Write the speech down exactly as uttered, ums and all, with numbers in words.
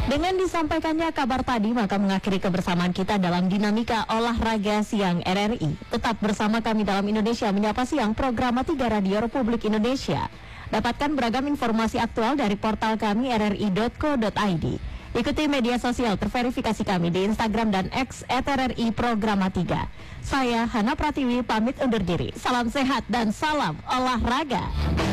Dengan disampaikannya kabar tadi, maka mengakhiri kebersamaan kita dalam dinamika olahraga siang R R I. Tetap bersama kami dalam Indonesia Menyapa Siang, program tiga Radio Republik Indonesia. Dapatkan beragam informasi aktual dari portal kami r r i dot co dot i d. Ikuti media sosial terverifikasi kami di Instagram dan X at R R I Programa tiga. Saya Hana Pratiwi pamit undur diri. Salam sehat dan salam olahraga.